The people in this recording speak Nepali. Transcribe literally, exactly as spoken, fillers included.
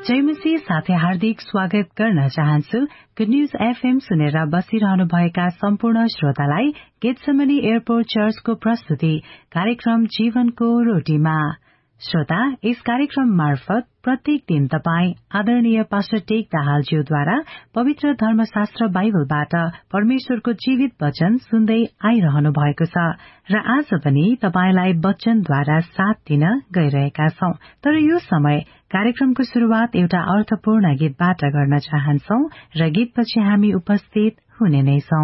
जयमसी साथै हार्दिक स्वागत गर्न चाहन्छु। गुड न्यूज एफएम सुनेर बसिरहनुभएका सम्पूर्ण श्रोतालाई गेटसेमनी एयरपोर्ट चर्चको प्रस्तुति कार्यक्रम जीवनको रोटीमा। श्रोता, यस कार्यक्रम मार्फत प्रत्येक दिन तपाई आदरणीय पास्टर टेक दाहालज्यूद्वारा पवित्र धर्मशास्त्र बाइबलबाट परमेश्वरको जीवित वचन सुन्दै आइरहनु भएको छ र आज पनि तपाईलाई वचनद्वारा साथ दिन गइरहेका छौं। तर यो समय कार्यक्रमको शुरूआत एउटा अर्थपूर्ण गीतबाट गर्न चाहन्छौ र गीतपछि हामी उपस्थित हुने नै छौं।